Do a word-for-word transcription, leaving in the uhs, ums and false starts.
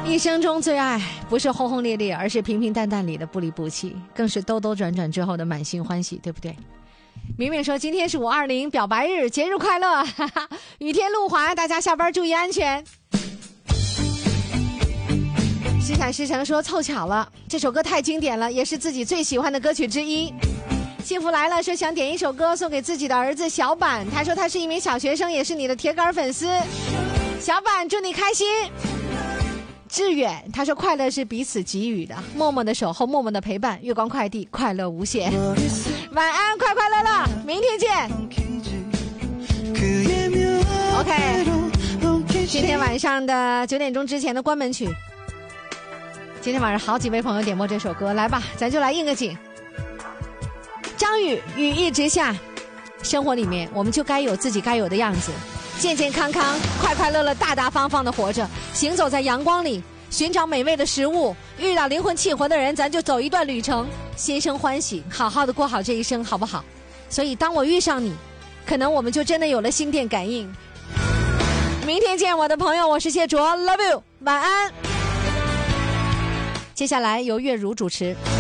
一生中最爱不是轰轰烈烈，而是平平淡淡里的不离不弃，更是兜兜转转之后的满心欢喜，对不对？明明说今天是五二零表白日，节日快乐，哈哈，雨天路滑，大家下班注意安全。西产师承说凑巧了，这首歌太经典了，也是自己最喜欢的歌曲之一。幸福来了说想点一首歌送给自己的儿子小板，他说他是一名小学生，也是你的铁杆粉丝。小板祝你开心。志远他说快乐是彼此给予的，默默的守候，默默的陪伴，月光快递快乐无限。晚安，快快乐乐，明天见。 OK， 今天晚上的九点钟之前的关门曲，今天晚上好几位朋友点播这首歌，来吧，咱就来应个景。张宇，雨一直下，生活里面我们就该有自己该有的样子，健健康康，快快乐乐，大大方方的活着，行走在阳光里，寻找美味的食物，遇到灵魂契合的人，咱就走一段旅程，心生欢喜，好好的过好这一生，好不好？所以当我遇上你，可能我们就真的有了心电感应。明天见，我的朋友，我是谢卓 ，Love you， 晚安。接下来由月如主持。